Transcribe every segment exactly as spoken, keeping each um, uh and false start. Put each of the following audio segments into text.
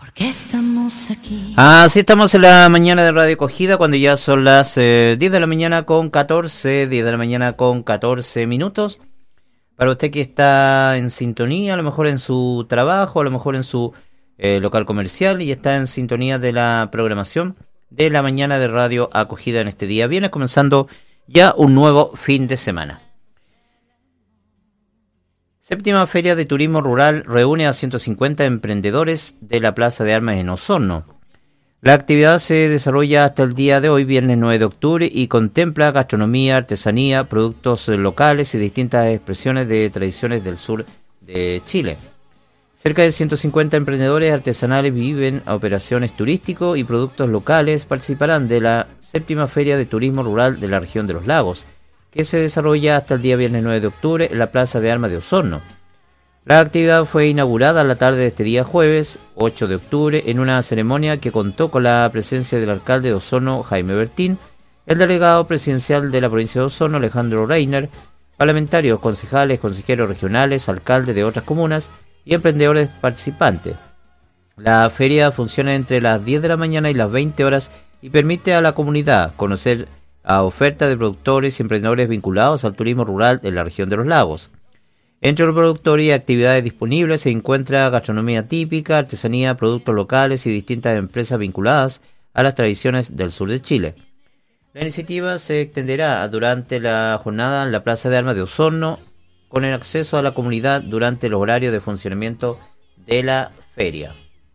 Porque estamos aquí. Así estamos en la mañana de Radio Acogida, cuando ya son las eh, diez de la mañana con catorce, diez de la mañana con catorce minutos. Para usted que está en sintonía, a lo mejor en su trabajo, a lo mejor en su eh, local comercial, y está en sintonía de la programación de la mañana de Radio Acogida en este día. Viene comenzando ya un nuevo fin de semana. Séptima Feria de Turismo Rural reúne a ciento cincuenta emprendedores de la Plaza de Armas en Osorno. La actividad se desarrolla hasta el día de hoy, viernes nueve de octubre, y contempla gastronomía, artesanía, productos locales y distintas expresiones de tradiciones del sur de Chile. Cerca de ciento cincuenta emprendedores artesanales viven a operaciones turísticos y productos locales participarán de la Séptima Feria de Turismo Rural de la región de los Lagos, que se desarrolla hasta el día viernes nueve de octubre en la Plaza de Armas de Osorno. La actividad fue inaugurada la tarde de este día jueves, ocho de octubre, en una ceremonia que contó con la presencia del alcalde de Osorno, Jaime Bertín, el delegado presidencial de la provincia de Osorno, Alejandro Reiner, parlamentarios, concejales, consejeros regionales, alcaldes de otras comunas y emprendedores participantes. La feria funciona entre las diez de la mañana y las veinte horas y permite a la comunidad conocer a oferta de productores y emprendedores vinculados al turismo rural en la región de los lagos. Entre los productores y actividades disponibles se encuentra gastronomía típica, artesanía, productos locales y distintas empresas vinculadas a las tradiciones del sur de Chile. La iniciativa se extenderá durante la jornada en la Plaza de Armas de Osorno, con el acceso a la comunidad durante los horarios de funcionamiento de la feria.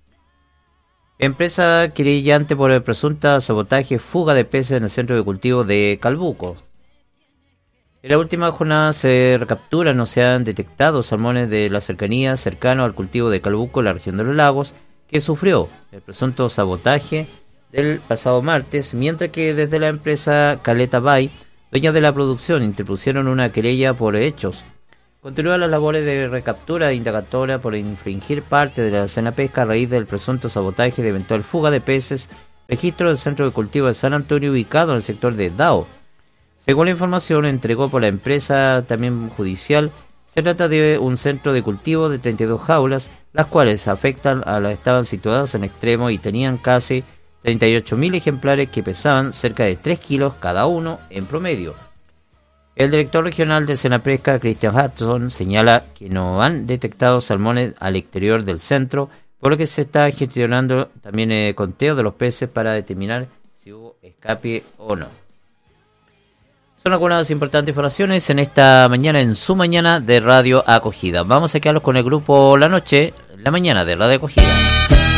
Empresa querellante por el presunto sabotaje fuga de peces en el centro de cultivo de Calbuco. En la última jornada se recapturan, no se han detectado salmones de la cercanía cercano al cultivo de Calbuco, en la región de los lagos, que sufrió el presunto sabotaje del pasado martes, mientras que desde la empresa Caleta Bay, dueña de la producción, interpusieron una querella por hechos. Continúan las labores de recaptura e indagatoria por infringir parte de la escena pesca a raíz del presunto sabotaje de eventual fuga de peces, registro del centro de cultivo de San Antonio ubicado en el sector de Dao. Según la información entregó por la empresa también judicial, se trata de un centro de cultivo de treinta y dos jaulas, las cuales afectan a las estaban situadas en extremo y tenían casi treinta y ocho mil ejemplares que pesaban cerca de tres kilos cada uno en promedio. El director regional de Senapesca, Christian Hudson, señala que no han detectado salmones al exterior del centro, por lo que se está gestionando también el conteo de los peces para determinar si hubo escape o no. Son algunas importantes informaciones en esta mañana, en su mañana de Radio Acogida. Vamos a quedarnos con el grupo La Noche, la mañana de Radio Acogida.